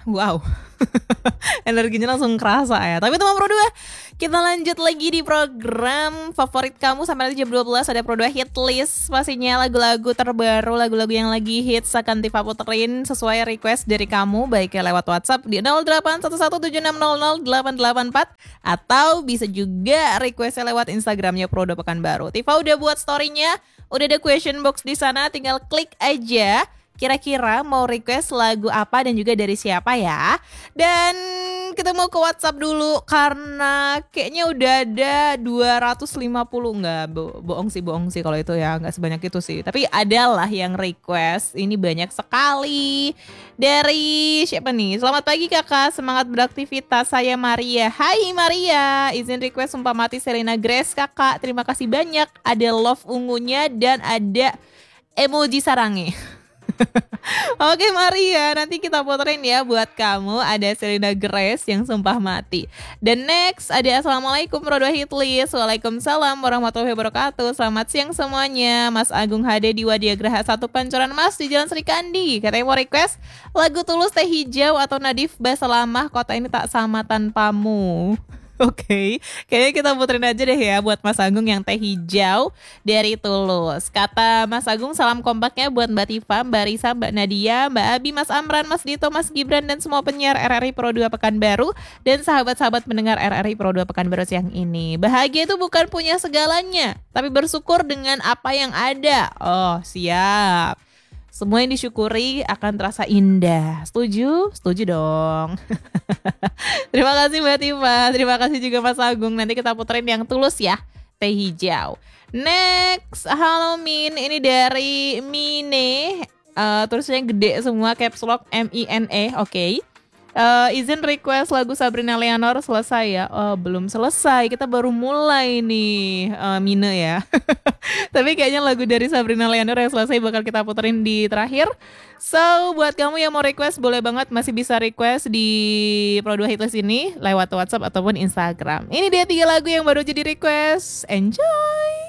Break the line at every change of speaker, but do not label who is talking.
Wow. Energinya langsung kerasa ya. Tapi teman Pro 2, kita lanjut lagi di program favorit kamu sampai nanti jam 12 ada Pro 2 Hit List. Pastinya lagu-lagu terbaru, lagu-lagu yang lagi hits akan Tifa puterin sesuai request dari kamu, baik lewat WhatsApp di 081176000884 atau bisa juga requestnya lewat Instagramnya Pro 2 Pekanbaru. Tifa udah buat story-nya, udah ada question box di sana, tinggal klik aja. Kira-kira mau request lagu apa dan juga dari siapa ya. Dan kita mau ke WhatsApp dulu karena kayaknya udah ada 250. Enggak, bohong sih kalau itu ya, enggak sebanyak itu sih. Tapi adalah yang request, ini banyak sekali. Dari siapa nih? Selamat pagi kakak, semangat beraktivitas, saya Maria. Hai Maria, izin request Sumpah Mati Selena Grace kakak. Terima kasih banyak, ada love ungunya dan ada emoji sarange. Oke Maria, nanti kita puterin ya buat kamu. Ada Selena Grace yang Sumpah Mati. Dan next ada Assalamualaikum Pro 2 Hit List. Waalaikumsalam warahmatullahi wabarakatuh. Selamat siang semuanya. Mas Agung HD di Wadiagraha 1 Pancoran Mas di Jalan Sri Kandi. Katanya mau request lagu Tulus Teh Hijau atau Nadif Basalamah Kota Ini Tak Sama Tanpamu. Oke, kayaknya kita puterin aja deh ya buat Mas Agung yang Teh Hijau dari Tulus. Kata Mas Agung, salam kompaknya buat Mbak Tifa, Mbak Risa, Mbak Nadia, Mbak Abi, Mas Amran, Mas Dito, Mas Gibran, dan semua penyiar RRI Pro 2 Pekanbaru dan sahabat-sahabat pendengar RRI Pro 2 Pekanbaru siang ini. Bahagia itu bukan punya segalanya, tapi bersyukur dengan apa yang ada. Oh, siap. Semua yang disyukuri akan terasa indah. Setuju? Setuju dong. Terima kasih Mbak Tifa. Terima kasih juga Mas Agung. Nanti kita puterin yang Tulus ya, Teh Hijau. Next, halo Min. Ini dari Mine. Tulisnya gede semua, caps lock MINE. Oke. Izin request lagu Sabrina Leonor selesai ya. Oh, belum selesai, kita baru mulai nih, Mine ya. Tapi kayaknya lagu dari Sabrina Leonor yang selesai bakal kita puterin di terakhir. So buat kamu yang mau request boleh banget, masih bisa request di Pro 2 Hitlist ini lewat WhatsApp ataupun Instagram. Ini dia 3 lagu yang baru jadi request. Enjoy.